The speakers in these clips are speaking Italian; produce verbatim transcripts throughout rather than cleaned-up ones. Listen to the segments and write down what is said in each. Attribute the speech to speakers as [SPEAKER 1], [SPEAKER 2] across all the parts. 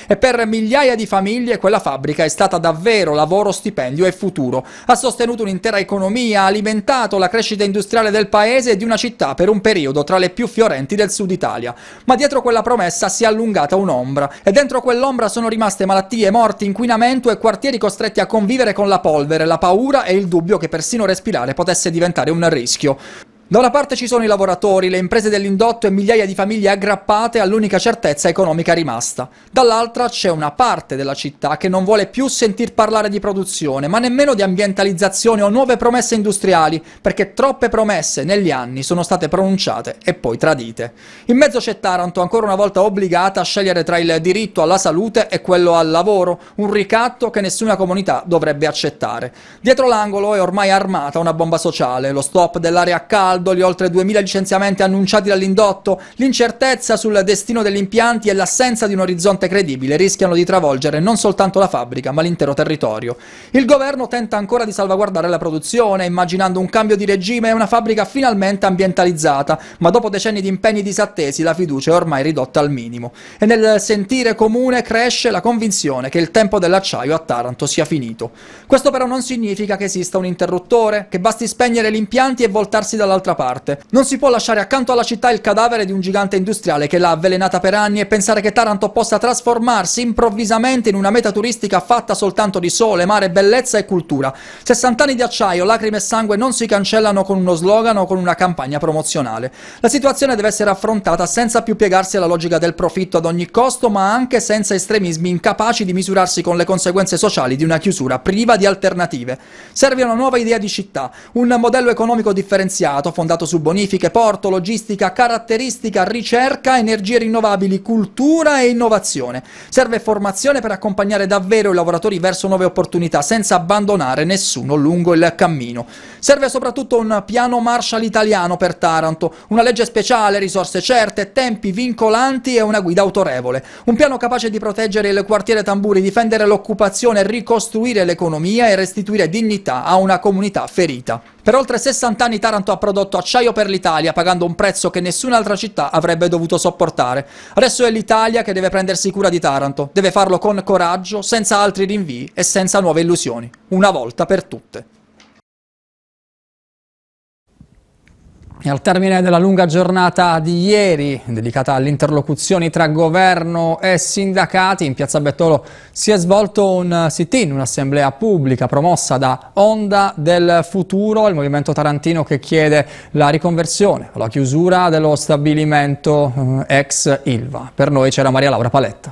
[SPEAKER 1] e per migliaia di famiglie quella fabbrica è stata davvero lavoro, stipendio e futuro. Ha sostenuto un'intera economia, ha alimentato la crescita industriale del paese e di una città per un periodo tra le più fiorenti del sud Italia. Ma dietro quella promessa si è allungata un'ombra e dentro quell'ombra sono rimaste malattie, morti, inquinamento e quartieri costretti a convivere con la polvere, la paura e il dubbio che persino respirare potesse diventare un rischio. Da una parte ci sono i lavoratori, le imprese dell'indotto e migliaia di famiglie aggrappate all'unica certezza economica rimasta. Dall'altra c'è una parte della città che non vuole più sentir parlare di produzione, ma nemmeno di ambientalizzazione o nuove promesse industriali, perché troppe promesse negli anni sono state pronunciate e poi tradite. In mezzo c'è Taranto, ancora una volta obbligata a scegliere tra il diritto alla salute e quello al lavoro, un ricatto che nessuna comunità dovrebbe accettare. Dietro l'angolo è ormai armata una bomba sociale, lo stop dell'area a caldo, gli oltre duemila licenziamenti annunciati dall'indotto, l'incertezza sul destino degli impianti e l'assenza di un orizzonte credibile rischiano di travolgere non soltanto la fabbrica ma l'intero territorio. Il governo tenta ancora di salvaguardare la produzione, immaginando un cambio di regime e una fabbrica finalmente ambientalizzata, ma dopo decenni di impegni disattesi la fiducia è ormai ridotta al minimo. E nel sentire comune cresce la convinzione che il tempo dell'acciaio a Taranto sia finito. Questo però non significa che esista un interruttore, che basti spegnere gli impianti e voltarsi dall'altra parte. Non si può lasciare accanto alla città il cadavere di un gigante industriale che l'ha avvelenata per anni e pensare che Taranto possa trasformarsi improvvisamente in una meta turistica fatta soltanto di sole, mare, bellezza e cultura. sessanta anni di acciaio, lacrime e sangue non si cancellano con uno slogan o con una campagna promozionale. La situazione deve essere affrontata senza più piegarsi alla logica del profitto ad ogni costo, ma anche senza estremismi incapaci di misurarsi con le conseguenze sociali di una chiusura priva di alternative. Serve una nuova idea di città, un modello economico differenziato fondato su bonifiche, porto, logistica, caratteristica, ricerca, energie rinnovabili, cultura e innovazione. Serve formazione per accompagnare davvero i lavoratori verso nuove opportunità senza abbandonare nessuno lungo il cammino. Serve soprattutto un piano Marshall italiano per Taranto, una legge speciale, risorse certe, tempi vincolanti e una guida autorevole. Un piano capace di proteggere il quartiere Tamburi, difendere l'occupazione, ricostruire l'economia e restituire dignità a una comunità ferita. Per oltre sessanta anni Taranto ha prodotto acciaio per l'Italia, pagando un prezzo che nessun'altra città avrebbe dovuto sopportare. Adesso è l'Italia che deve prendersi cura di Taranto, deve farlo con coraggio, senza altri rinvii e senza nuove illusioni, una volta per tutte.
[SPEAKER 2] E al termine della lunga giornata di ieri, dedicata alle interlocuzioni tra governo e sindacati, in Piazza Bettolo si è svolto un sit-in, un'assemblea pubblica promossa da Onda del Futuro, il movimento tarantino che chiede la riconversione o la chiusura dello stabilimento eh, ex Ilva. Per noi c'era Maria Laura Paletta.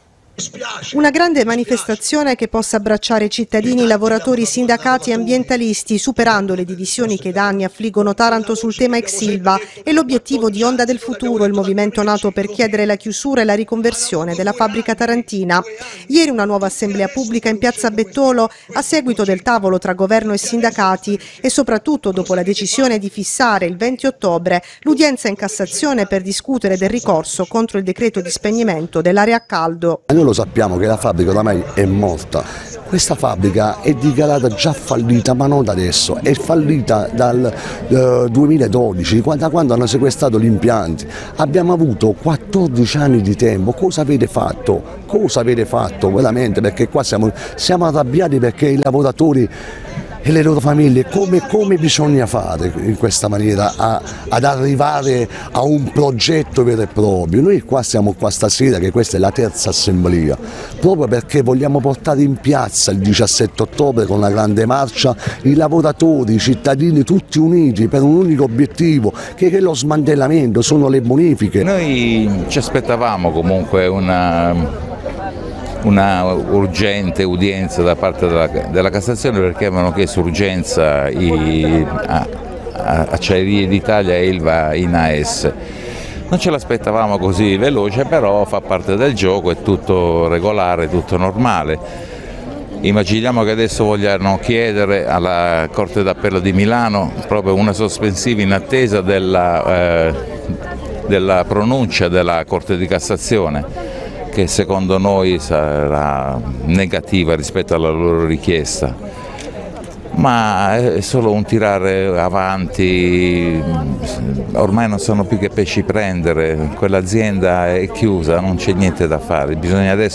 [SPEAKER 3] Una grande manifestazione che possa abbracciare cittadini, lavoratori, sindacati e ambientalisti, superando le divisioni che da anni affliggono Taranto sul tema ex Ilva, e l'obiettivo di Onda del Futuro, il movimento nato per chiedere la chiusura e la riconversione della fabbrica tarantina. Ieri una nuova assemblea pubblica in Piazza Bettolo a seguito del tavolo tra governo e sindacati e soprattutto dopo la decisione di fissare il venti ottobre l'udienza in Cassazione per discutere del ricorso contro il decreto di spegnimento dell'area a caldo.
[SPEAKER 4] Noi lo sappiamo che la fabbrica oramai è morta. Questa fabbrica è dichiarata già fallita, ma non da adesso, è fallita dal eh, duemiladodici, da quando hanno sequestrato gli impianti. Abbiamo avuto quattordici anni di tempo. Cosa avete fatto? Cosa avete fatto veramente? Perché qua siamo, siamo arrabbiati perché i lavoratori e le loro famiglie, come, come bisogna fare in questa maniera a, ad arrivare a un progetto vero e proprio. Noi qua siamo qua stasera, che questa è la terza assemblea, proprio perché vogliamo portare in piazza il diciassette ottobre con una grande marcia i lavoratori, i cittadini tutti uniti per un unico obiettivo, che è lo smantellamento, sono le bonifiche.
[SPEAKER 5] Noi ci aspettavamo comunque una una urgente udienza da parte della, della Cassazione, perché avevano chiesto urgenza i, a, a Acciaierie d'Italia e Ilva in A S. Non ce l'aspettavamo così veloce, però fa parte del gioco, è tutto regolare, tutto normale. Immaginiamo che adesso vogliano chiedere alla Corte d'Appello di Milano proprio una sospensiva in attesa della, eh, della pronuncia della Corte di Cassazione, che secondo noi sarà negativa rispetto alla loro richiesta, ma è solo un tirare avanti, ormai non sono più che pesci prendere, quell'azienda è chiusa, non c'è niente da fare, bisogna adesso